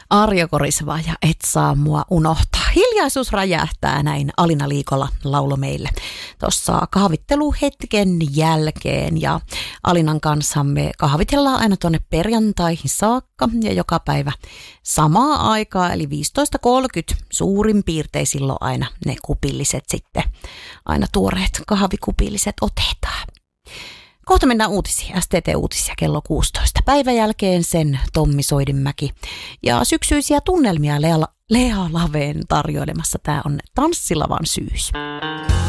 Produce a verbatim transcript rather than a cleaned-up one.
Arjo Korisva ja et saa mua unohtaa. Hiljaisuus räjähtää näin Alina Liikola laulo meille tuossa kahvitteluhetken jälkeen. Ja Alinan kanssa me kahvitellaan aina tuonne perjantaihin saakka ja joka päivä samaa aikaa, eli viisitoista kolmekymmentä suurin piirtein silloin aina ne kupilliset sitten, aina tuoreet kahvikupilliset otetaan. Kohta mennään uutisiin, S T T-uutisia kello kuusitoista. Päivän jälkeen sen Tommi Soidinmäki. Ja syksyisiä tunnelmia Lea, Lea Laveen tarjoilemassa. Tämä on Tanssilavan syys.